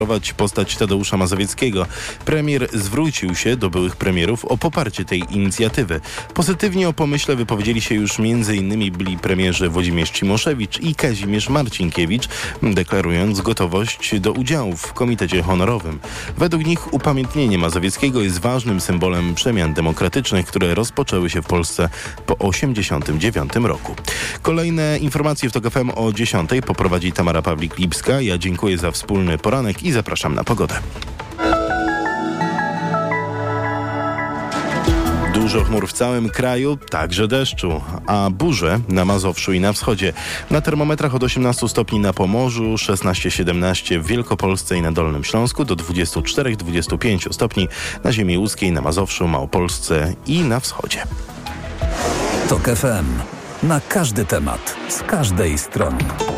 postać Tadeusza Mazowieckiego. Premier zwrócił się do byłych premierów o poparcie tej inicjatywy. Pozytywnie o pomyśle wypowiedzieli się już m.in. byli premierzy Włodzimierz Cimoszewicz i Kazimierz Marcinkiewicz, deklarując gotowość do udziału w Komitecie Honorowym. Według nich upamiętnienie Mazowieckiego jest ważnym symbolem przemian demokratycznych, które rozpoczęły się w Polsce po 1989 roku. Kolejne informacje w TOK FM o 10 poprowadzi Tamara Pawlik-Lipska. Ja dziękuję za wspólny poranek i zapraszam na pogodę. Dużo chmur w całym kraju, także deszczu, a burze na Mazowszu i na wschodzie. Na termometrach od 18 stopni na Pomorzu, 16-17 w Wielkopolsce i na Dolnym Śląsku, do 24-25 stopni na ziemi łódzkiej, na Mazowszu, Małopolsce i na wschodzie. TOK FM. Na każdy temat, z każdej strony.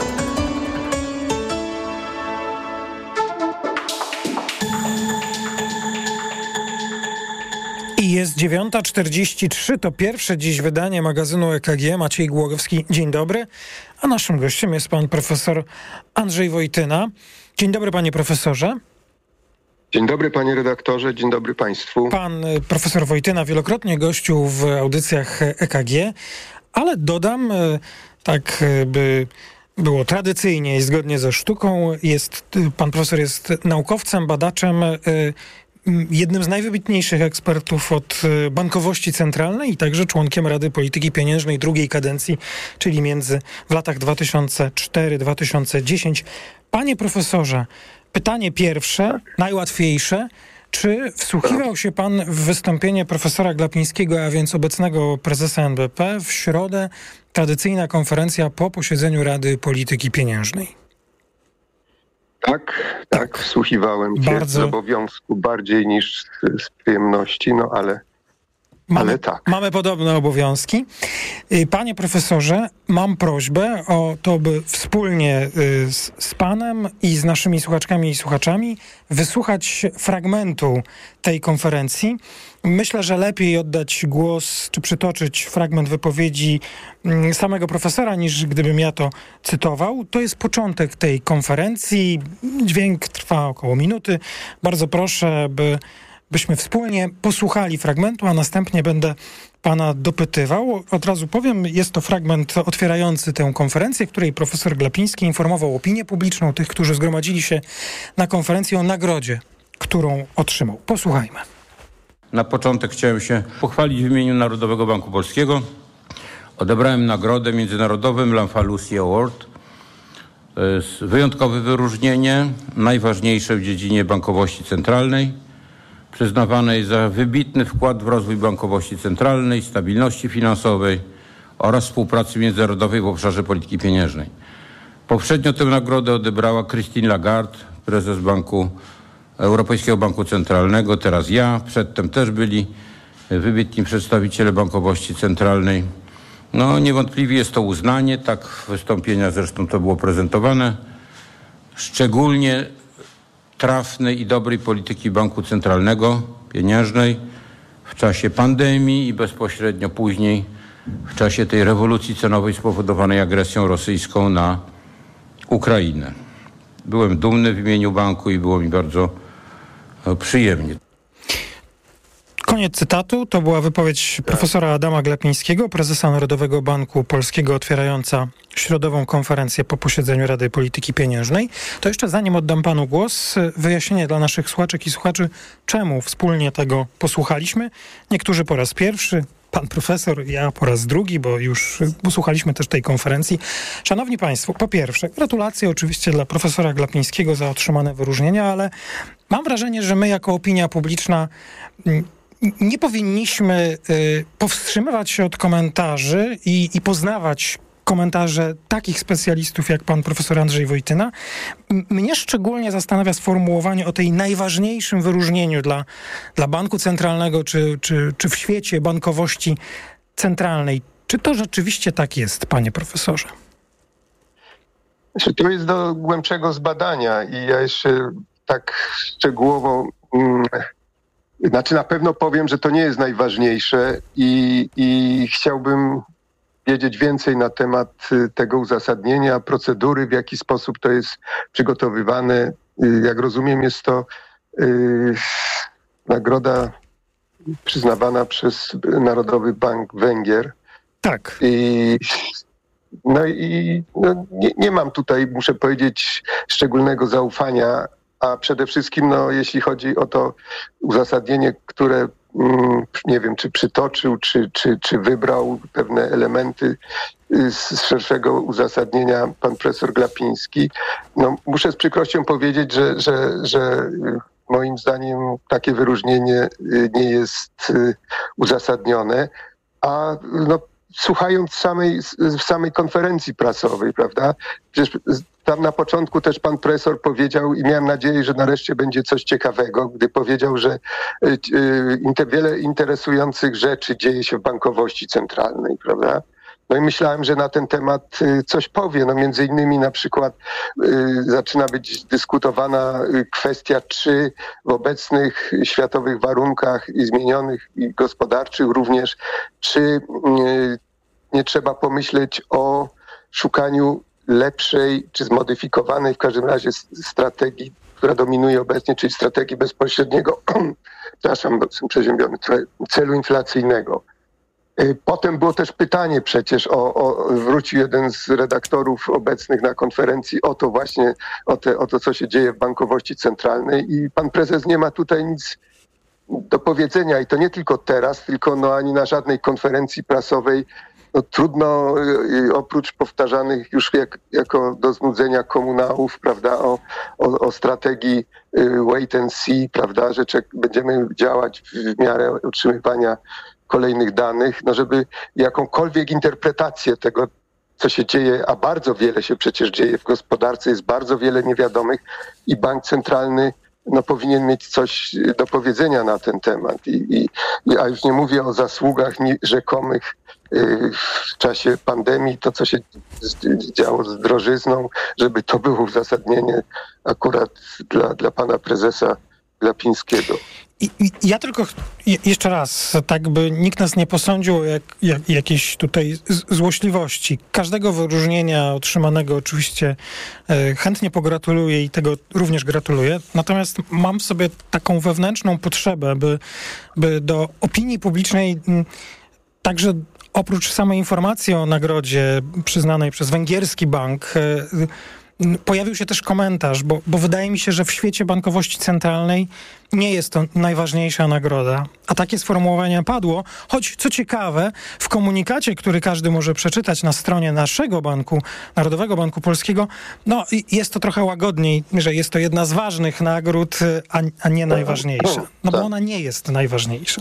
Jest 9:43, to pierwsze dziś wydanie magazynu EKG. Maciej Głogowski, dzień dobry. A naszym gościem jest pan profesor Andrzej Wojtyna. Dzień dobry, panie profesorze. Dzień dobry, panie redaktorze, dzień dobry państwu. Pan profesor Wojtyna wielokrotnie gościł w audycjach EKG, ale dodam, tak by było tradycyjnie i zgodnie ze sztuką, pan profesor jest naukowcem, badaczem, jednym z najwybitniejszych ekspertów od bankowości centralnej i także członkiem Rady Polityki Pieniężnej drugiej kadencji, czyli w latach 2004-2010. Panie profesorze, pytanie pierwsze, najłatwiejsze. Czy wsłuchiwał się pan w wystąpienie profesora Glapińskiego, a więc obecnego prezesa NBP, w środę tradycyjna konferencja po posiedzeniu Rady Polityki Pieniężnej? Tak, wsłuchiwałem się z obowiązku bardziej niż z przyjemności, ale tak. Mamy podobne obowiązki. Panie profesorze, mam prośbę o to, by wspólnie z panem i z naszymi słuchaczkami i słuchaczami wysłuchać fragmentu tej konferencji. Myślę, że lepiej oddać głos, czy przytoczyć fragment wypowiedzi samego profesora, niż gdybym ja to cytował. To jest początek tej konferencji. Dźwięk trwa około minuty. Bardzo proszę, byśmy wspólnie posłuchali fragmentu, a następnie będę pana dopytywał. Od razu powiem, jest to fragment otwierający tę konferencję, w której profesor Glapiński informował opinię publiczną, tych, którzy zgromadzili się na konferencji, o nagrodzie, którą otrzymał. Posłuchajmy. Na początek chciałem się pochwalić w imieniu Narodowego Banku Polskiego. Odebrałem nagrodę międzynarodową Lamfalussy Award. To jest wyjątkowe wyróżnienie, najważniejsze w dziedzinie bankowości centralnej, przyznawanej za wybitny wkład w rozwój bankowości centralnej, stabilności finansowej oraz współpracy międzynarodowej w obszarze polityki pieniężnej. Poprzednio tę nagrodę odebrała Christine Lagarde, prezes Europejskiego Banku Centralnego, teraz ja. Przedtem też byli wybitni przedstawiciele bankowości centralnej. Niewątpliwie jest to uznanie, tak w wystąpieniach zresztą to było prezentowane, szczególnie trafnej i dobrej polityki Banku Centralnego, pieniężnej w czasie pandemii i bezpośrednio później w czasie tej rewolucji cenowej spowodowanej agresją rosyjską na Ukrainę. Byłem dumny w imieniu banku i było mi bardzo przyjemnie. Koniec cytatu. To była wypowiedź profesora Adama Glapińskiego, prezesa Narodowego Banku Polskiego, otwierająca środową konferencję po posiedzeniu Rady Polityki Pieniężnej. To jeszcze zanim oddam panu głos, wyjaśnienie dla naszych słuchaczek i słuchaczy, czemu wspólnie tego posłuchaliśmy. Niektórzy po raz pierwszy, pan profesor, ja po raz drugi, bo już usłuchaliśmy też tej konferencji. Szanowni państwo, po pierwsze, gratulacje oczywiście dla profesora Glapińskiego za otrzymane wyróżnienia, ale mam wrażenie, że my jako opinia publiczna nie powinniśmy powstrzymywać się od komentarzy i poznawać komentarze takich specjalistów jak pan profesor Andrzej Wojtyna. Mnie szczególnie zastanawia sformułowanie o tej najważniejszym wyróżnieniu dla Banku Centralnego czy w świecie bankowości centralnej. Czy to rzeczywiście tak jest, panie profesorze? To jest do głębszego zbadania i ja jeszcze tak szczegółowo... na pewno powiem, że to nie jest najważniejsze i chciałbym wiedzieć więcej na temat tego uzasadnienia, procedury, w jaki sposób to jest przygotowywane. Jak rozumiem, jest to nagroda przyznawana przez Narodowy Bank Węgier. Tak. Nie mam tutaj, muszę powiedzieć, szczególnego zaufania, a przede wszystkim, jeśli chodzi o to uzasadnienie, które nie wiem, czy przytoczył, czy wybrał pewne elementy z szerszego uzasadnienia pan profesor Glapiński, muszę z przykrością powiedzieć, że moim zdaniem takie wyróżnienie nie jest uzasadnione, a słuchając samej konferencji prasowej, prawda? Przecież tam na początku też pan profesor powiedział i miałem nadzieję, że nareszcie będzie coś ciekawego, gdy powiedział, że wiele interesujących rzeczy dzieje się w bankowości centralnej, prawda? I myślałem, że na ten temat coś powie. Między innymi na przykład zaczyna być dyskutowana kwestia, czy w obecnych światowych warunkach i zmienionych i gospodarczych również, czy nie trzeba pomyśleć o szukaniu lepszej czy zmodyfikowanej w każdym razie strategii, która dominuje obecnie, czyli strategii bezpośredniego, przepraszam, bo jestem przeziębiony, celu inflacyjnego. Potem było też pytanie przecież, wrócił jeden z redaktorów obecnych na konferencji o to, co się dzieje w bankowości centralnej i pan prezes nie ma tutaj nic do powiedzenia i to nie tylko teraz, tylko ani na żadnej konferencji prasowej. Trudno, oprócz powtarzanych już jako do znudzenia komunałów, prawda, o strategii wait and see, prawda, że będziemy działać w miarę otrzymywania kolejnych danych, żeby jakąkolwiek interpretację tego, co się dzieje, a bardzo wiele się przecież dzieje w gospodarce, jest bardzo wiele niewiadomych i bank centralny powinien mieć coś do powiedzenia na ten temat. A już nie mówię o zasługach rzekomych w czasie pandemii, to co się działo z drożyzną, żeby to było uzasadnienie akurat dla pana prezesa Glapińskiego. Ja tylko jeszcze raz, tak by nikt nas nie posądził o jakiejś tutaj złośliwości. Każdego wyróżnienia otrzymanego oczywiście chętnie pogratuluję i tego również gratuluję. Natomiast mam w sobie taką wewnętrzną potrzebę, by do opinii publicznej także oprócz samej informacji o nagrodzie przyznanej przez węgierski bank pojawił się też komentarz, bo wydaje mi się, że w świecie bankowości centralnej nie jest to najważniejsza nagroda. A takie sformułowanie padło, choć co ciekawe, w komunikacie, który każdy może przeczytać na stronie naszego banku, Narodowego Banku Polskiego, jest to trochę łagodniej, że jest to jedna z ważnych nagród, a nie najważniejsza. Bo ona nie jest najważniejsza.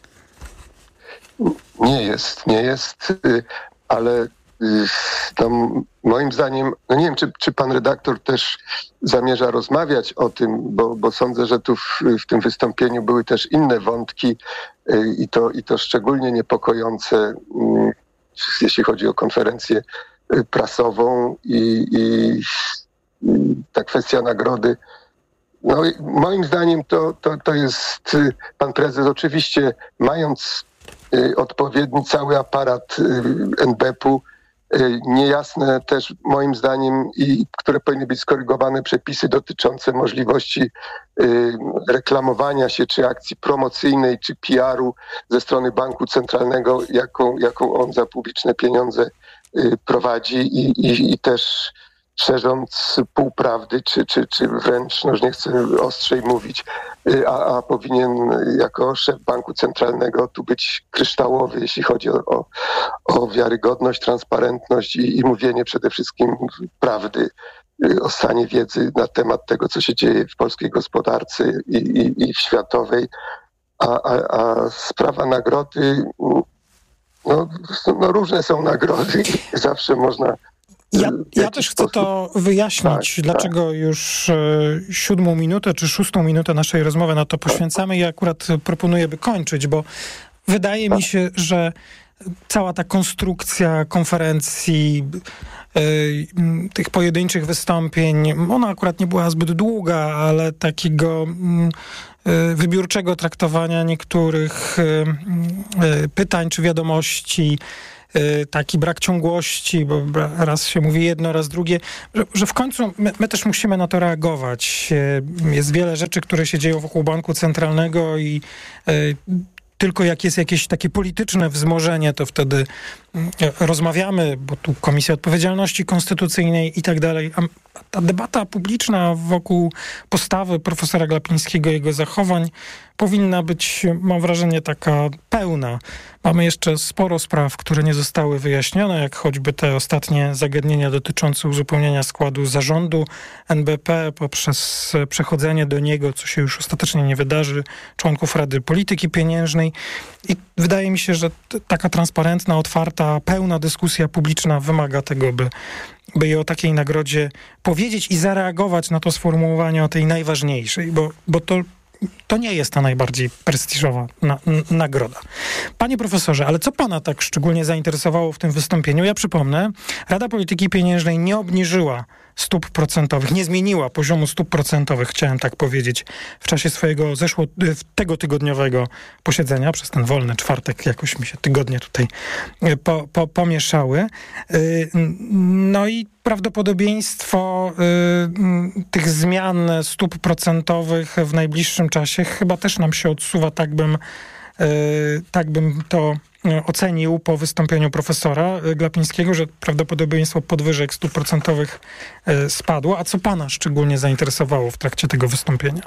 Nie jest, ale moim zdaniem, nie wiem, czy pan redaktor też zamierza rozmawiać o tym, bo sądzę, że tu w tym wystąpieniu były też inne wątki i to szczególnie niepokojące, jeśli chodzi o konferencję prasową i ta kwestia nagrody. Moim zdaniem to jest pan prezes, oczywiście mając odpowiedni cały aparat NBP-u, niejasne też moim zdaniem i które powinny być skorygowane przepisy dotyczące możliwości reklamowania się, czy akcji promocyjnej, czy PR-u ze strony banku centralnego, jaką on za publiczne pieniądze prowadzi i też szerząc półprawdy, czy wręcz, już nie chcę ostrzej mówić, a powinien jako szef banku centralnego tu być kryształowy, jeśli chodzi o wiarygodność, transparentność i mówienie przede wszystkim prawdy o stanie wiedzy na temat tego, co się dzieje w polskiej gospodarce i w światowej. A sprawa nagrody, różne są nagrody i zawsze można... Ja też chcę to wyjaśnić, dlaczego już 7. minutę czy 6. minutę naszej rozmowy na to poświęcamy. Ja akurat proponuję, by kończyć, bo wydaje mi się, że cała ta konstrukcja konferencji, tych pojedynczych wystąpień, ona akurat nie była zbyt długa, ale takiego wybiórczego traktowania niektórych pytań czy wiadomości taki brak ciągłości, bo raz się mówi jedno, raz drugie, że w końcu my też musimy na to reagować. Jest wiele rzeczy, które się dzieją wokół Banku Centralnego i tylko jak jest jakieś takie polityczne wzmożenie, to wtedy rozmawiamy, bo tu Komisja Odpowiedzialności Konstytucyjnej i tak dalej. A ta debata publiczna wokół postawy profesora Glapińskiego, jego zachowań powinna być, mam wrażenie, taka pełna. Mamy jeszcze sporo spraw, które nie zostały wyjaśnione, jak choćby te ostatnie zagadnienia dotyczące uzupełnienia składu zarządu NBP poprzez przechodzenie do niego, co się już ostatecznie nie wydarzy, członków Rady Polityki Pieniężnej. I wydaje mi się, że taka transparentna, otwarta, pełna dyskusja publiczna wymaga tego, by jej o takiej nagrodzie powiedzieć i zareagować na to sformułowanie o tej najważniejszej, bo to nie jest ta najbardziej prestiżowa nagroda. Panie profesorze, ale co pana tak szczególnie zainteresowało w tym wystąpieniu? Ja przypomnę, Rada Polityki Pieniężnej nie obniżyła stóp procentowych, nie zmieniła poziomu stóp procentowych, chciałem tak powiedzieć, w czasie swojego tego tygodniowego posiedzenia, przez ten wolny czwartek jakoś mi się tygodnie tutaj pomieszały. No i prawdopodobieństwo tych zmian stóp procentowych w najbliższym czasie chyba też nam się odsuwa, tak bym to ocenił po wystąpieniu profesora Glapińskiego, że prawdopodobieństwo podwyżek stóp procentowych spadło. A co pana szczególnie zainteresowało w trakcie tego wystąpienia?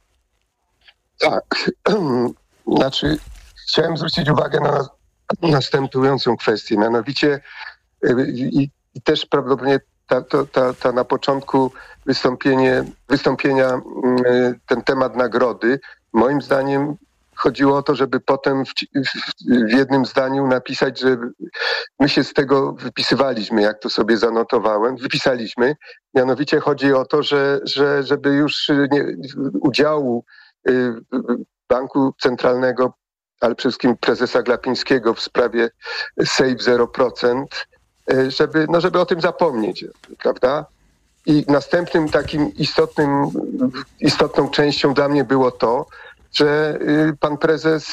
Tak, znaczy chciałem zwrócić uwagę na następującą kwestię, mianowicie i też prawdopodobnie ta na początku wystąpienia ten temat nagrody, moim zdaniem chodziło o to, żeby potem w jednym zdaniu napisać, że my się z tego wypisywaliśmy, jak to sobie zanotowałem. Wypisaliśmy. Mianowicie chodzi o to, żeby już udziału Banku Centralnego, ale przede wszystkim prezesa Glapińskiego w sprawie Save 0%, żeby o tym zapomnieć, prawda? I następnym takim istotną częścią dla mnie było to, że pan prezes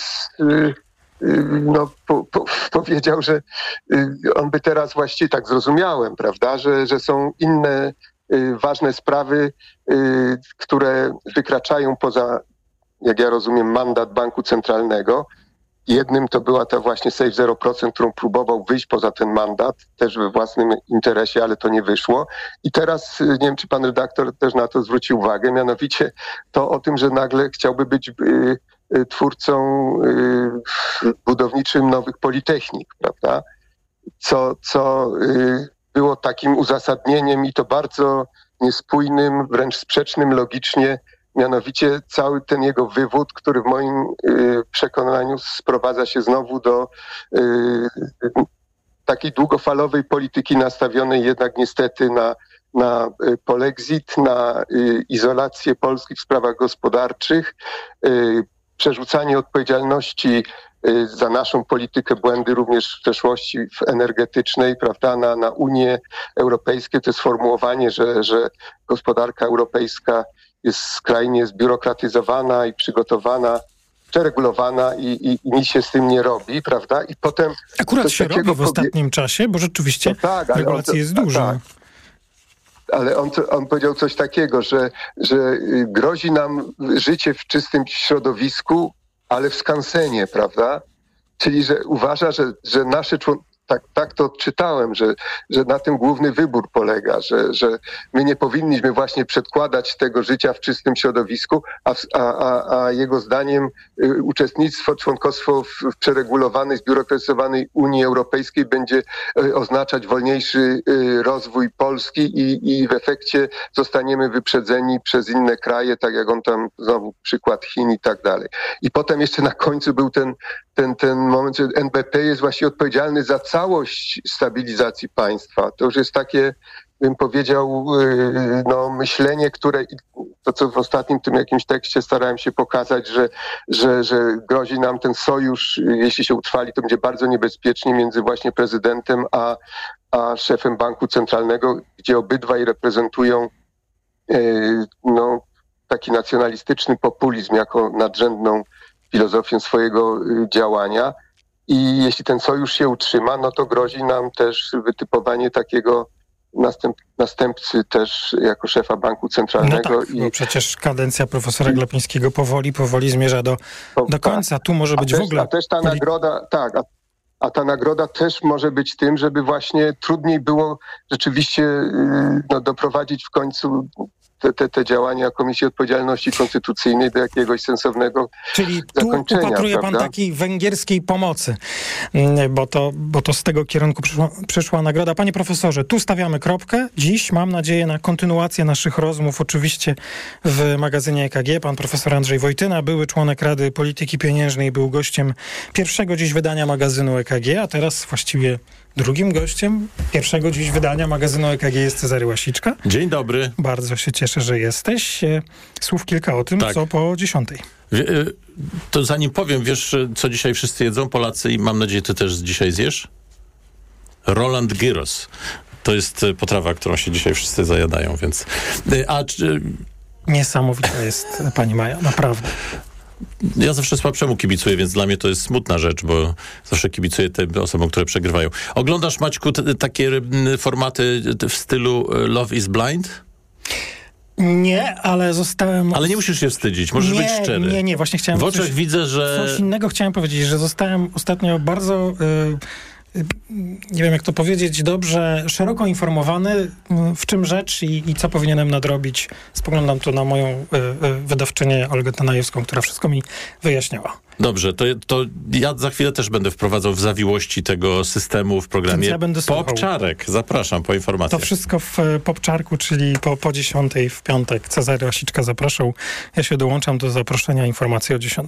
powiedział, że on by teraz właściwie, tak zrozumiałem, prawda, że są inne ważne sprawy, które wykraczają poza, jak ja rozumiem, mandat Banku Centralnego. Jednym to była ta właśnie Save 0%, którą próbował wyjść poza ten mandat, też we własnym interesie, ale to nie wyszło. I teraz, nie wiem, czy pan redaktor też na to zwrócił uwagę, mianowicie to o tym, że nagle chciałby być twórcą budowniczym nowych politechnik, prawda? Co było takim uzasadnieniem i to bardzo niespójnym, wręcz sprzecznym logicznie. Mianowicie cały ten jego wywód, który w moim przekonaniu sprowadza się znowu do takiej długofalowej polityki nastawionej jednak niestety na polexit, na izolację Polski w sprawach gospodarczych, przerzucanie odpowiedzialności za naszą politykę, błędy również w przeszłości energetycznej, prawda, na Unię Europejską. To sformułowanie, że gospodarka europejska jest skrajnie zbiurokratyzowana i przygotowana, przeregulowana i nic się z tym nie robi, prawda? I potem... Akurat się robi w ostatnim czasie, bo rzeczywiście regulacji jest dużo. Tak. Ale on powiedział coś takiego, że grozi nam życie w czystym środowisku, ale w skansenie, prawda? Czyli, że uważa, że nasze tak to odczytałem, że na tym główny wybór polega, że my nie powinniśmy właśnie przedkładać tego życia w czystym środowisku, a jego zdaniem uczestnictwo, członkostwo w przeregulowanej, zbiurokratyzowanej Unii Europejskiej będzie oznaczać wolniejszy rozwój Polski i w efekcie zostaniemy wyprzedzeni przez inne kraje, tak jak on tam znowu przykład Chin i tak dalej. I potem jeszcze na końcu był ten moment, że NBP jest właściwie odpowiedzialny za całość stabilizacji państwa. To już jest takie, bym powiedział, myślenie, które, to co w ostatnim tym jakimś tekście starałem się pokazać, że grozi nam ten sojusz, jeśli się utrwali, to będzie bardzo niebezpiecznie między właśnie prezydentem a szefem Banku Centralnego, gdzie obydwaj reprezentują taki nacjonalistyczny populizm jako nadrzędną filozofię swojego działania. I jeśli ten sojusz się utrzyma, no to grozi nam też wytypowanie takiego następcy też jako szefa Banku Centralnego. No tak, bo przecież kadencja profesora Glapińskiego powoli zmierza do końca. Tu może być w ogóle... A też ta nagroda, a ta nagroda też może być tym, żeby właśnie trudniej było rzeczywiście doprowadzić w końcu te działania Komisji Odpowiedzialności Konstytucyjnej do jakiegoś sensownego zakończenia. Czyli tu upatruje pan takiej węgierskiej pomocy, bo to z tego kierunku przyszła nagroda. Panie profesorze, tu stawiamy kropkę. Dziś mam nadzieję na kontynuację naszych rozmów, oczywiście w magazynie EKG. Pan profesor Andrzej Wojtyna, były członek Rady Polityki Pieniężnej, był gościem pierwszego dziś wydania magazynu EKG, a teraz właściwie drugim gościem pierwszego dziś wydania magazynu EKG jest Cezary Łasiczka. Dzień dobry. Bardzo się cieszę, że jesteś. Słów kilka o tym, co po 10. To zanim powiem, wiesz, co dzisiaj wszyscy jedzą, Polacy, i mam nadzieję, ty też dzisiaj zjesz? Roland Gyros. To jest potrawa, którą się dzisiaj wszyscy zajadają, więc... Niesamowita jest pani Maja, naprawdę. Ja zawsze słabszemu kibicuję, więc dla mnie to jest smutna rzecz, bo zawsze kibicuję tym osobom, które przegrywają. Oglądasz, Maćku, takie formaty w stylu Love is Blind? Nie, ale zostałem... Ale nie musisz się wstydzić, możesz być szczery. Nie, właśnie chciałem... W oczach widzę, że... Coś innego chciałem powiedzieć, że zostałem ostatnio bardzo... nie wiem jak to powiedzieć, dobrze, szeroko informowany, w czym rzecz i co powinienem nadrobić. Spoglądam tu na moją wydawczynię Olgę Tanajewską, która wszystko mi wyjaśniała. Dobrze, to ja za chwilę też będę wprowadzał w zawiłości tego systemu w programie Popczarek. Zapraszam po informacjach. To wszystko w Popczarku, czyli po 10 w piątek. Cezary Łasiczka zapraszał. Ja się dołączam do zaproszenia, informacji o 10.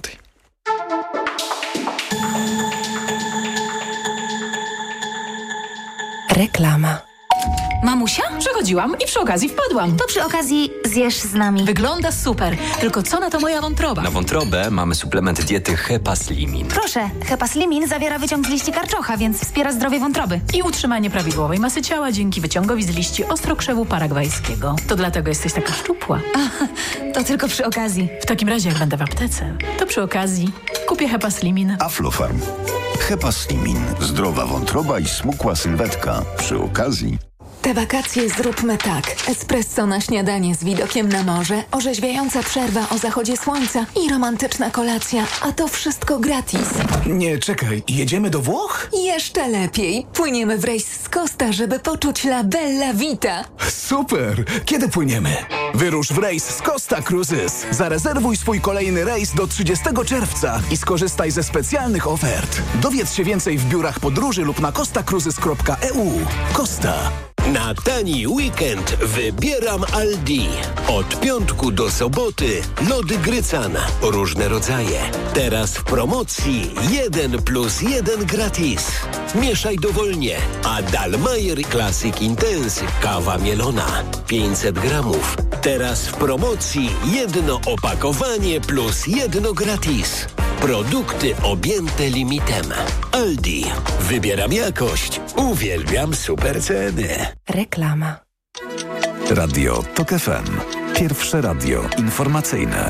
Reklama. Mamusia? Przechodziłam i przy okazji wpadłam. To przy okazji zjesz z nami. Wygląda super, tylko co na to moja wątroba? Na wątrobę mamy suplement diety Hepaslimin. Proszę, Hepaslimin zawiera wyciąg z liści karczocha, więc wspiera zdrowie wątroby. I utrzymanie prawidłowej masy ciała dzięki wyciągowi z liści ostrokrzewu paragwajskiego. To dlatego jesteś taka szczupła. To tylko przy okazji. W takim razie jak będę w aptece, to przy okazji kupię Hepaslimin. Aflofarm. Hepaslimin. Zdrowa wątroba i smukła sylwetka. Przy okazji... Te wakacje zróbmy tak. Espresso na śniadanie z widokiem na morze, orzeźwiająca przerwa o zachodzie słońca i romantyczna kolacja. A to wszystko gratis. Nie, czekaj. Jedziemy do Włoch? Jeszcze lepiej. Płyniemy w rejs z Costa, żeby poczuć la bella vita. Super! Kiedy płyniemy? Wyrusz w rejs z Costa Cruises. Zarezerwuj swój kolejny rejs do 30 czerwca i skorzystaj ze specjalnych ofert. Dowiedz się więcej w biurach podróży lub na costacruises.eu. Costa. Na tani weekend wybieram Aldi. Od piątku do soboty lody Grycan. Różne rodzaje. Teraz w promocji 1+1 gratis. Mieszaj dowolnie. A Dalmayer Classic Intense kawa mielona 500 gramów. Teraz w promocji jedno opakowanie plus jedno gratis. Produkty objęte limitem. Aldi. Wybieram jakość. Uwielbiam super ceny. Reklama. Radio TOK FM. Pierwsze radio informacyjne.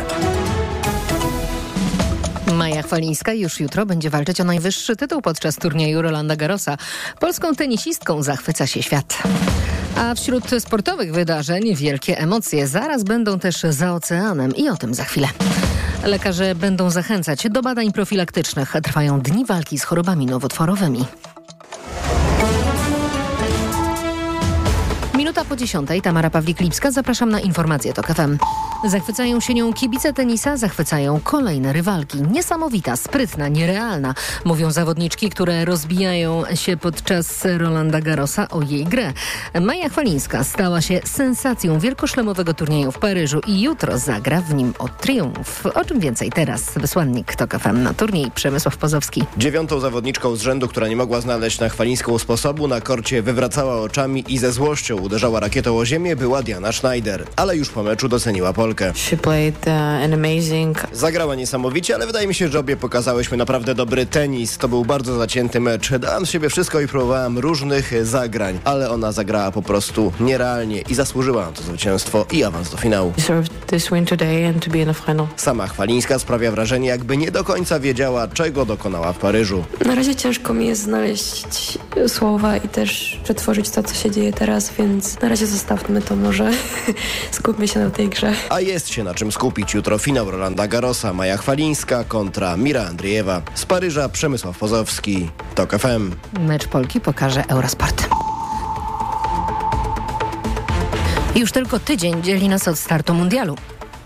Maja Chwalińska już jutro będzie walczyć o najwyższy tytuł podczas turnieju Rolanda Garrosa. Polską tenisistką zachwyca się świat. A wśród sportowych wydarzeń wielkie emocje zaraz będą też za oceanem i o tym za chwilę. Lekarze będą zachęcać do badań profilaktycznych. Trwają dni walki z chorobami nowotworowymi. Minuta po 10. Tamara Pawlik-Lipska. Zapraszam na informację TOK FM. Zachwycają się nią kibice tenisa, zachwycają kolejne rywalki. Niesamowita, sprytna, nierealna, mówią zawodniczki, które rozbijają się podczas Rolanda Garrosa o jej grę. Maja Chwalińska stała się sensacją wielkoszlemowego turnieju w Paryżu i jutro zagra w nim o triumf. O czym więcej teraz wysłannik TOK FM na turniej Przemysław Pozowski. 9. zawodniczką z rzędu, która nie mogła znaleźć na Chwalińską sposobu, na korcie wywracała oczami i ze złością uderzała uderzała rakietą o ziemię, była Diana Schneider, ale już po meczu doceniła Polkę. Zagrała niesamowicie, ale wydaje mi się, że obie pokazałyśmy naprawdę dobry tenis. To był bardzo zacięty mecz. Dałam z siebie wszystko i próbowałam różnych zagrań, ale ona zagrała po prostu nierealnie i zasłużyła na to zwycięstwo i awans do finału. Sama Chwalińska sprawia wrażenie, jakby nie do końca wiedziała, czego dokonała w Paryżu. Na razie ciężko mi jest znaleźć słowa i też przetworzyć to, co się dzieje teraz, więc na razie zostawmy to może. Skupmy się na tej grze. A jest się na czym skupić. Jutro finał Rolanda Garrosa, Maja Chwalińska kontra Mira Andriejewa. Z Paryża Przemysław Pozowski, TOK FM. Mecz Polki pokaże Eurosport. Już tylko tydzień dzieli nas od startu mundialu.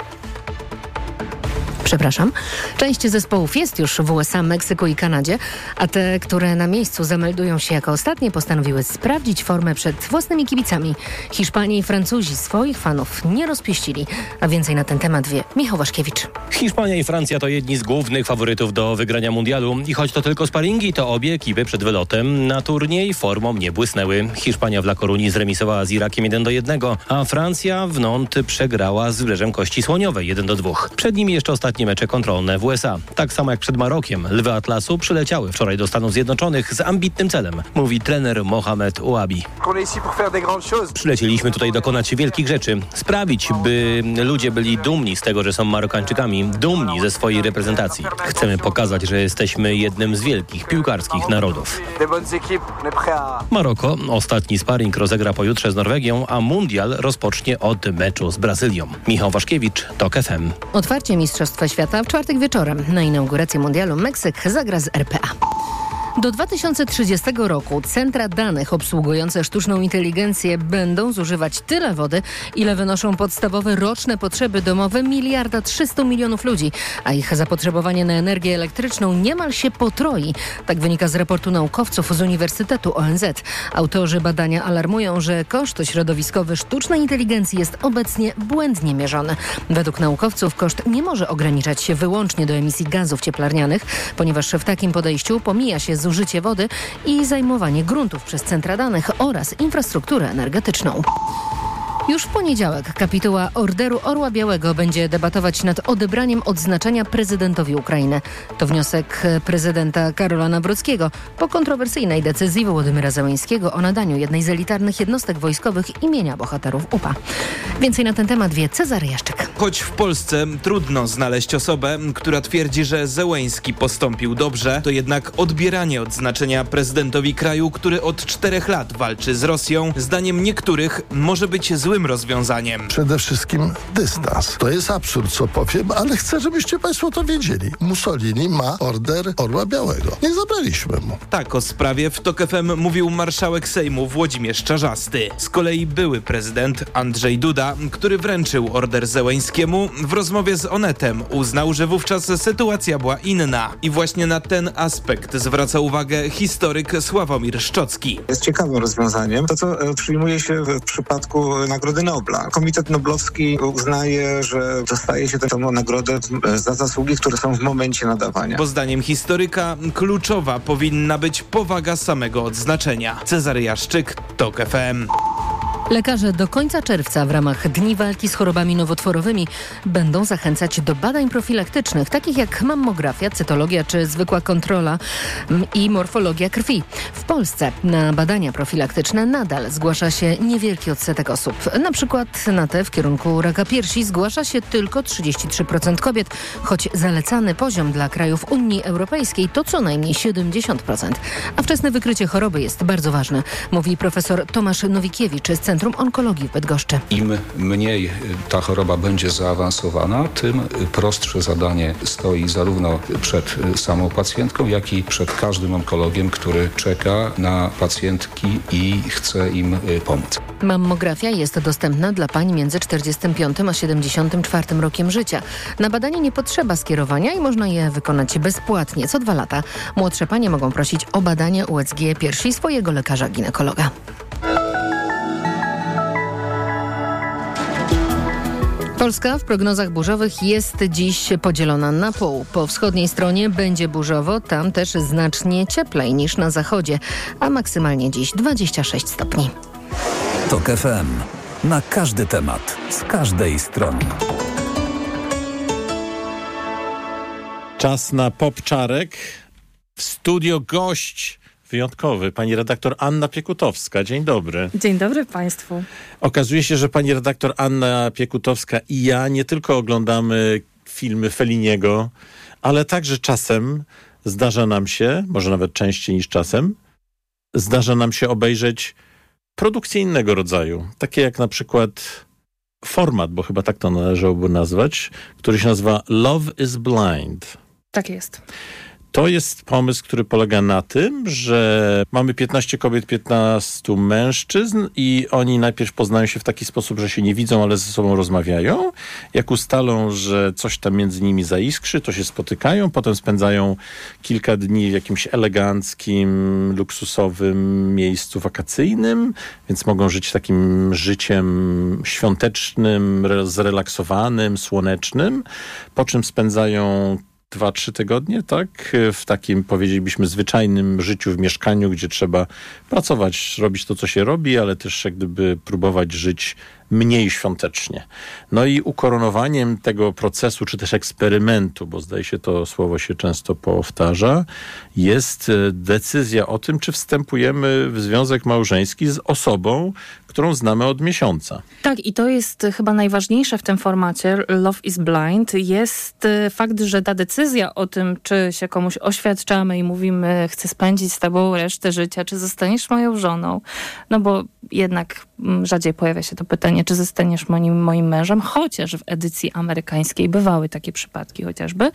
Część zespołów jest już w USA, Meksyku i Kanadzie, a te, które na miejscu zameldują się jako ostatnie, postanowiły sprawdzić formę przed własnymi kibicami. Hiszpanie i Francuzi swoich fanów nie rozpieścili, a więcej na ten temat wie Michał Waszkiewicz. Hiszpania i Francja to jedni z głównych faworytów do wygrania mundialu i choć to tylko sparingi, to obie ekipy przed wylotem na turniej formą nie błysnęły. Hiszpania w La Coruni zremisowała z Irakiem 1-1, a Francja w Nantes przegrała z Wybrzeżem Kości Słoniowej 1-2. Przed nimi jeszcze ostatnie mecze kontrolne w USA. Tak samo jak przed Marokiem, lwy Atlasu przyleciały wczoraj do Stanów Zjednoczonych z ambitnym celem, mówi trener Mohamed Ouabi. Przylecieliśmy tutaj dokonać wielkich rzeczy, sprawić, by ludzie byli dumni z tego, że są Marokańczykami, dumni ze swojej reprezentacji. Chcemy pokazać, że jesteśmy jednym z wielkich piłkarskich narodów. Maroko ostatni sparring rozegra pojutrze z Norwegią, a mundial rozpocznie od meczu z Brazylią. Michał Waszkiewicz, TOK FM. Otwarcie Mistrzostwa Świata w czwartek wieczorem. Na inaugurację mundialu Meksyk zagra z RPA. Do 2030 roku centra danych obsługujące sztuczną inteligencję będą zużywać tyle wody, ile wynoszą podstawowe roczne potrzeby domowe 1,3 mld ludzi, a ich zapotrzebowanie na energię elektryczną niemal się potroi. Tak wynika z raportu naukowców z Uniwersytetu ONZ. Autorzy badania alarmują, że koszt środowiskowy sztucznej inteligencji jest obecnie błędnie mierzony. Według naukowców koszt nie może ograniczać się wyłącznie do emisji gazów cieplarnianych, ponieważ w takim podejściu pomija się zużycie wody i zajmowanie gruntów przez centra danych oraz infrastrukturę energetyczną. Już w poniedziałek kapituła Orderu Orła Białego będzie debatować nad odebraniem odznaczenia prezydentowi Ukrainy. To wniosek prezydenta Karola Nawrockiego po kontrowersyjnej decyzji Wołodymyra Zełenskiego o nadaniu jednej z elitarnych jednostek wojskowych imienia bohaterów UPA. Więcej na ten temat wie Cezary Jaszczyk. Choć w Polsce trudno znaleźć osobę, która twierdzi, że Zełenski postąpił dobrze, to jednak odbieranie odznaczenia prezydentowi kraju, który od 4 lat walczy z Rosją, zdaniem niektórych może być złym rozwiązaniem. Przede wszystkim dystans. To jest absurd, co powiem, ale chcę, żebyście państwo to wiedzieli. Mussolini ma Order Orła Białego. Nie zabraliśmy mu. Tak o sprawie w TOK FM mówił marszałek Sejmu Włodzimierz Czarzasty. Z kolei były prezydent Andrzej Duda, który wręczył order Zełenskiemu, w rozmowie z Onetem uznał, że wówczas sytuacja była inna. I właśnie na ten aspekt zwraca uwagę historyk Sławomir Szczocki. Jest ciekawym rozwiązaniem to, co przyjmuje się w przypadku Nagrody Nobla. Komitet Noblowski uznaje, że dostaje się tę nagrodę za zasługi, które są w momencie nadawania. Bo zdaniem historyka kluczowa powinna być powaga samego odznaczenia. Cezary Jaszczyk, TOK FM. Lekarze do końca czerwca w ramach Dni Walki z Chorobami Nowotworowymi będą zachęcać do badań profilaktycznych, takich jak mammografia, cytologia czy zwykła kontrola i morfologia krwi. W Polsce na badania profilaktyczne nadal zgłasza się niewielki odsetek osób. Na przykład na te w kierunku raka piersi zgłasza się tylko 33% kobiet, choć zalecany poziom dla krajów Unii Europejskiej to co najmniej 70%. A wczesne wykrycie choroby jest bardzo ważne, mówi profesor Tomasz Nowikiewicz z Centrum Onkologii w Bydgoszczy. Im mniej ta choroba będzie zaawansowana, tym prostsze zadanie stoi zarówno przed samą pacjentką, jak i przed każdym onkologiem, który czeka na pacjentki i chce im pomóc. Mammografia jest dostępna dla pań między 45 a 74 rokiem życia. Na badanie nie potrzeba skierowania i można je wykonać bezpłatnie co 2 lata. Młodsze panie mogą prosić o badanie USG piersi swojego lekarza ginekologa. Polska w prognozach burzowych jest dziś podzielona na pół. Po wschodniej stronie będzie burzowo, tam też znacznie cieplej niż na zachodzie, a maksymalnie dziś 26 stopni. TOK FM. Na każdy temat, z każdej strony. Czas na Popczarek. W studio gość wyjątkowy, pani redaktor Anna Piekutowska. Dzień dobry. Dzień dobry Państwu. Okazuje się, że pani redaktor Anna Piekutowska i ja nie tylko oglądamy filmy Felliniego, ale także czasem zdarza nam się, może nawet częściej niż czasem, zdarza nam się obejrzeć produkcje innego rodzaju. Takie jak na przykład format, bo chyba tak to należałoby nazwać, który się nazywa Love is Blind. Tak jest. To jest pomysł, który polega na tym, że mamy 15 kobiet, 15 mężczyzn i oni najpierw poznają się w taki sposób, że się nie widzą, ale ze sobą rozmawiają. Jak ustalą, że coś tam między nimi zaiskrzy, to się spotykają, potem spędzają kilka dni w jakimś eleganckim, luksusowym miejscu wakacyjnym, więc mogą żyć takim życiem świątecznym, zrelaksowanym, słonecznym, po czym spędzają 2-3 tygodnie, tak? W takim, powiedzielibyśmy, zwyczajnym życiu w mieszkaniu, gdzie trzeba pracować, robić to, co się robi, ale też jak gdyby próbować żyć mniej świątecznie. No i ukoronowaniem tego procesu, czy też eksperymentu, bo zdaje się to słowo się często powtarza, jest decyzja o tym, czy wstępujemy w związek małżeński z osobą, którą znamy od miesiąca. Tak, i to jest chyba najważniejsze w tym formacie Love is Blind, jest fakt, że ta decyzja o tym, czy się komuś oświadczamy i mówimy, chcę spędzić z tobą resztę życia, czy zostaniesz moją żoną, no bo jednak rzadziej pojawia się to pytanie, czy zostaniesz moim mężem, chociaż w edycji amerykańskiej bywały takie przypadki chociażby.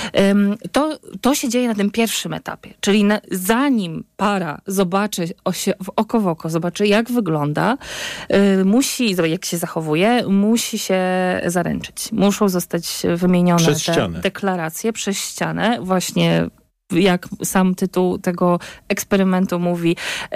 To się dzieje na tym pierwszym etapie, czyli zanim para zobaczy w oko w oko, zobaczy jak wygląda, jak się zachowuje, musi się zaręczyć. Muszą zostać wymienione te deklaracje przez ścianę, właśnie jak sam tytuł tego eksperymentu mówi,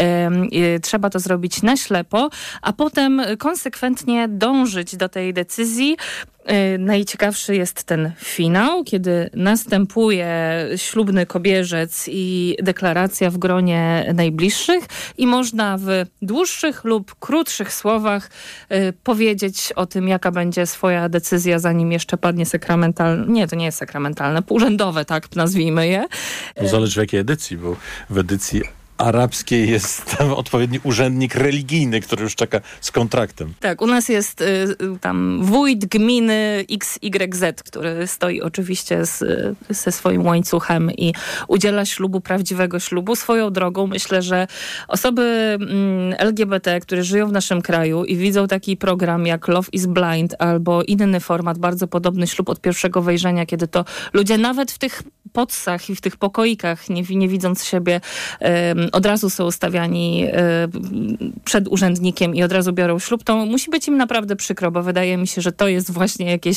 trzeba to zrobić na ślepo, a potem konsekwentnie dążyć do tej decyzji. Najciekawszy jest ten finał, kiedy następuje ślubny kobierzec i deklaracja w gronie najbliższych i można w dłuższych lub krótszych słowach powiedzieć o tym, jaka będzie swoja decyzja, zanim jeszcze padnie sakramentalne. Nie, to nie jest sakramentalne, urzędowe, tak nazwijmy je. Zależy w jakiej edycji, bo w edycji arabskiej jest tam odpowiedni urzędnik religijny, który już czeka z kontraktem. Tak, u nas jest tam wójt gminy XYZ, który stoi oczywiście ze swoim łańcuchem i udziela ślubu, prawdziwego ślubu. Swoją drogą myślę, że osoby LGBT, które żyją w naszym kraju i widzą taki program jak Love is Blind albo inny format, bardzo podobny Ślub od pierwszego wejrzenia, kiedy to ludzie nawet w tych podsach i w tych pokoikach, nie widząc siebie, od razu są ustawiani przed urzędnikiem i od razu biorą ślub, to musi być im naprawdę przykro, bo wydaje mi się, że to jest właśnie jakieś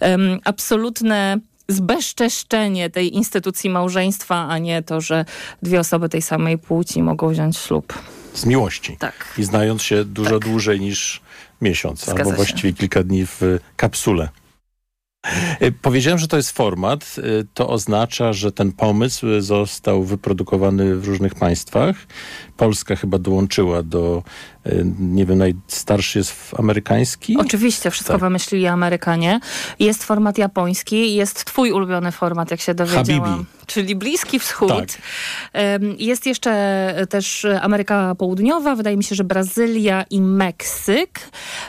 absolutne zbezczeszczenie tej instytucji małżeństwa, a nie to, że dwie osoby tej samej płci mogą wziąć ślub. Z miłości. Tak. I znając się dużo dłużej niż miesiąc, Zgadza albo się. właściwie kilka dni w kapsule. Powiedziałem, że to jest format. To oznacza, że ten pomysł został wyprodukowany w różnych państwach. Polska chyba dołączyła do, nie wiem, najstarszy jest amerykański? Oczywiście, wszystko wymyślili Amerykanie. Jest format japoński, jest twój ulubiony format, jak się dowiedziałam. Habibi. Czyli Bliski Wschód. Tak. Jest jeszcze też Ameryka Południowa, wydaje mi się, że Brazylia i Meksyk.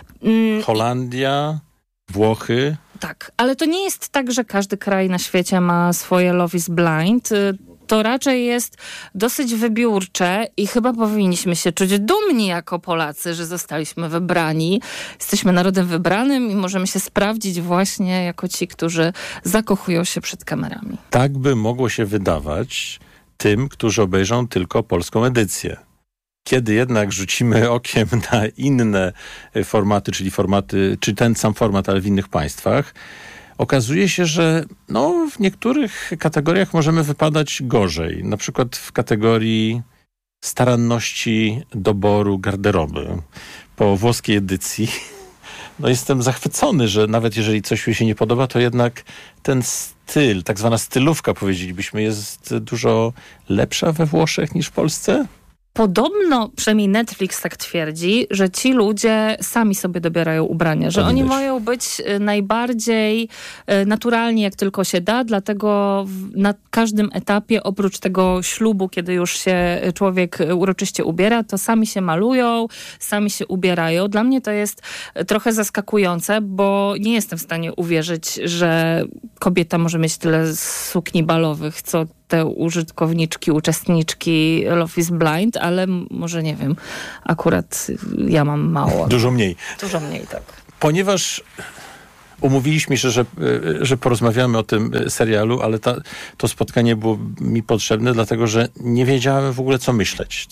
Holandia, Włochy. Tak, ale to nie jest tak, że każdy kraj na świecie ma swoje Love is Blind. To raczej jest dosyć wybiórcze i chyba powinniśmy się czuć dumni jako Polacy, że zostaliśmy wybrani. Jesteśmy narodem wybranym i możemy się sprawdzić właśnie jako ci, którzy zakochują się przed kamerami. Tak by mogło się wydawać tym, którzy obejrzą tylko polską edycję. Kiedy jednak rzucimy okiem na inne formaty, czy ten sam format, ale w innych państwach, okazuje się, że w niektórych kategoriach możemy wypadać gorzej. Na przykład w kategorii staranności doboru garderoby. Po włoskiej edycji jestem zachwycony, że nawet jeżeli coś mi się nie podoba, to jednak ten styl, tak zwana stylówka, powiedzielibyśmy, jest dużo lepsza we Włoszech niż w Polsce. Podobno, przynajmniej Netflix tak twierdzi, że ci ludzie sami sobie dobierają ubrania, że oni mają być najbardziej naturalni, jak tylko się da, dlatego na każdym etapie, oprócz tego ślubu, kiedy już się człowiek uroczyście ubiera, to sami się malują, sami się ubierają. Dla mnie to jest trochę zaskakujące, bo nie jestem w stanie uwierzyć, że kobieta może mieć tyle sukni balowych, co te uczestniczki Love is Blind, ale może nie wiem, akurat ja mam mało. Dużo mniej. Dużo mniej, tak. Ponieważ umówiliśmy się, że porozmawiamy o tym serialu, ale to spotkanie było mi potrzebne, dlatego że nie wiedziałem w ogóle, co myśleć.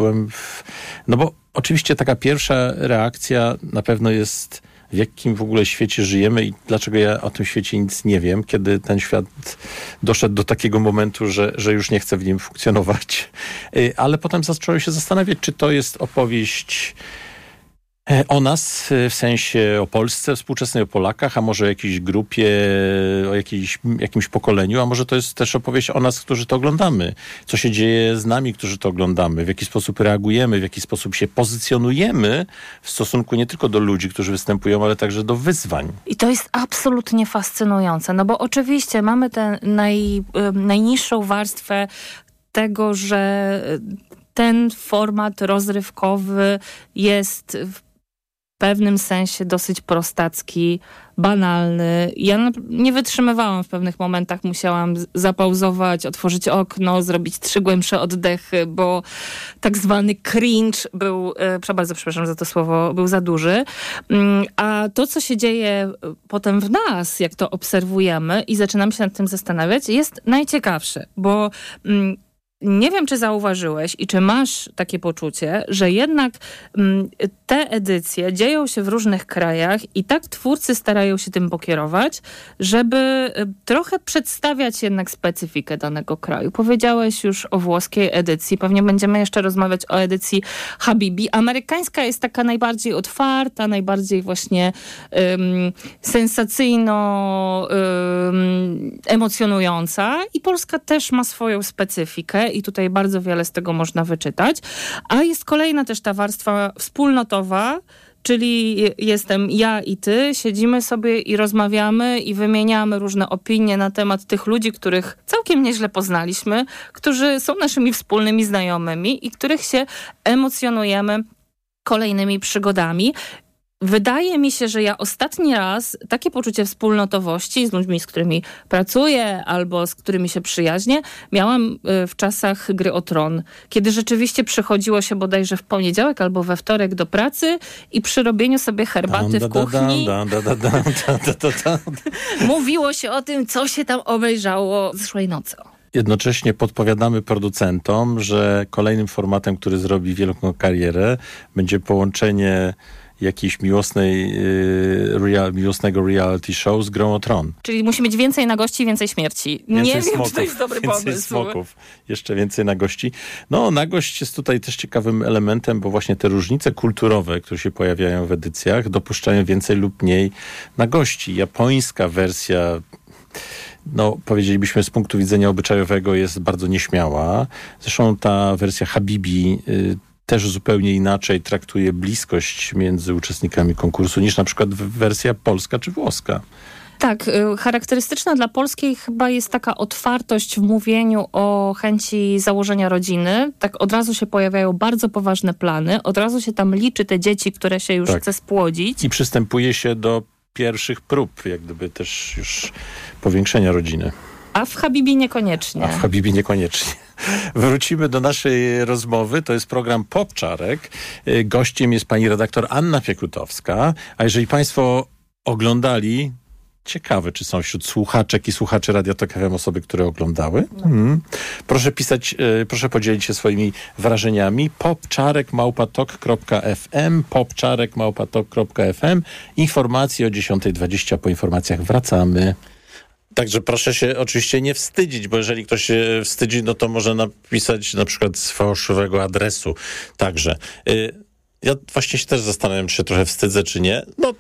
No bo oczywiście taka pierwsza reakcja na pewno jest, w jakim w ogóle świecie żyjemy i dlaczego ja o tym świecie nic nie wiem, kiedy ten świat doszedł do takiego momentu, że już nie chcę w nim funkcjonować. Ale potem zacząłem się zastanawiać, czy to jest opowieść o nas, w sensie o Polsce współczesnej, o Polakach, a może o jakiejś grupie, o jakimś pokoleniu, a może to jest też opowieść o nas, którzy to oglądamy. Co się dzieje z nami, którzy to oglądamy, w jaki sposób reagujemy, w jaki sposób się pozycjonujemy w stosunku nie tylko do ludzi, którzy występują, ale także do wyzwań. I to jest absolutnie fascynujące, no bo oczywiście mamy tę najniższą warstwę tego, że ten format rozrywkowy jest w pewnym sensie dosyć prostacki, banalny. Ja nie wytrzymywałam w pewnych momentach, musiałam zapauzować, otworzyć okno, zrobić 3 głębsze oddechy, bo tak zwany cringe był, bardzo przepraszam za to słowo, był za duży. A to, co się dzieje potem w nas, jak to obserwujemy i zaczynamy się nad tym zastanawiać, jest najciekawsze, bo nie wiem, czy zauważyłeś i czy masz takie poczucie, że jednak te edycje dzieją się w różnych krajach i tak twórcy starają się tym pokierować, żeby trochę przedstawiać jednak specyfikę danego kraju. Powiedziałeś już o włoskiej edycji, pewnie będziemy jeszcze rozmawiać o edycji Habibi. Amerykańska jest taka najbardziej otwarta, najbardziej właśnie sensacyjno emocjonująca i Polska też ma swoją specyfikę i tutaj bardzo wiele z tego można wyczytać. A jest kolejna też ta warstwa wspólnotowa, czyli jestem ja i ty, siedzimy sobie i rozmawiamy i wymieniamy różne opinie na temat tych ludzi, których całkiem nieźle poznaliśmy, którzy są naszymi wspólnymi znajomymi i których się emocjonujemy kolejnymi przygodami. Wydaje mi się, że ja ostatni raz takie poczucie wspólnotowości z ludźmi, z którymi pracuję albo z którymi się przyjaźnię, miałam w czasach Gry o Tron, kiedy rzeczywiście przychodziło się bodajże w poniedziałek albo we wtorek do pracy i przy robieniu sobie herbaty w kuchni mówiło się o tym, co się tam obejrzało zeszłej nocy. Jednocześnie podpowiadamy producentom, że kolejnym formatem, który zrobi wielką karierę, będzie połączenie jakiejś miłosnego reality show z Grą o Tron. Czyli musi mieć więcej nagości i więcej śmierci. Nie wiem, czy to jest dobry pomysł. Więcej smoków, jeszcze więcej nagości. No, nagość jest tutaj też ciekawym elementem, bo właśnie te różnice kulturowe, które się pojawiają w edycjach, dopuszczają więcej lub mniej nagości. Japońska wersja, no powiedzielibyśmy z punktu widzenia obyczajowego, jest bardzo nieśmiała. Zresztą ta wersja Habibi też zupełnie inaczej traktuje bliskość między uczestnikami konkursu niż na przykład wersja polska czy włoska. Tak, charakterystyczna dla polskiej chyba jest taka otwartość w mówieniu o chęci założenia rodziny. Tak od razu się pojawiają bardzo poważne plany, od razu się tam liczy te dzieci, które się już chce spłodzić. I przystępuje się do pierwszych prób, jak gdyby też już powiększenia rodziny. A w Habibi niekoniecznie. Wrócimy do naszej rozmowy. To jest program Popczarek. Gościem jest pani redaktor Anna Piekutowska. A jeżeli państwo oglądali, ciekawe, czy są wśród słuchaczek i słuchaczy Radia Tok FM osoby, które oglądały. Proszę pisać, proszę podzielić się swoimi wrażeniami. popczarek@tok.fm, popczarek@tok.fm. Informacje o 10:20. Po informacjach wracamy. Także proszę się oczywiście nie wstydzić, bo jeżeli ktoś się wstydzi, no to może napisać na przykład z fałszywego adresu. Także ja właśnie się też zastanawiam, czy się trochę wstydzę, czy nie. No,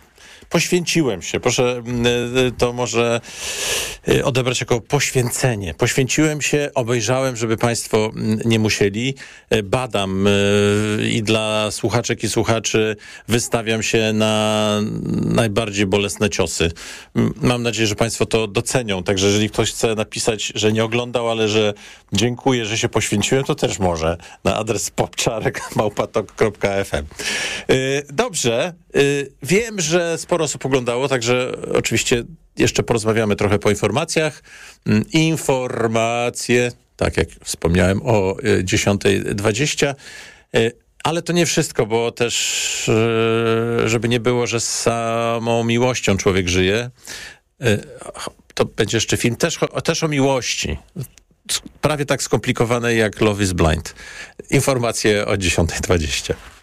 Poświęciłem się. Proszę to może odebrać jako poświęcenie. Poświęciłem się, obejrzałem, żeby państwo nie musieli. Badam i dla słuchaczek i słuchaczy wystawiam się na najbardziej bolesne ciosy. Mam nadzieję, że państwo to docenią. Także jeżeli ktoś chce napisać, że nie oglądał, ale że dziękuję, że się poświęciłem, to też może na adres popczarek@tok.fm. Dobrze. Wiem, że sporo osób oglądało, także oczywiście jeszcze porozmawiamy trochę po informacjach. Informacje, tak jak wspomniałem, o 10:20. Ale to nie wszystko, bo też, żeby nie było, że samą miłością człowiek żyje, to będzie jeszcze film też o miłości. Prawie tak skomplikowane jak Love is Blind. Informacje o 10:20.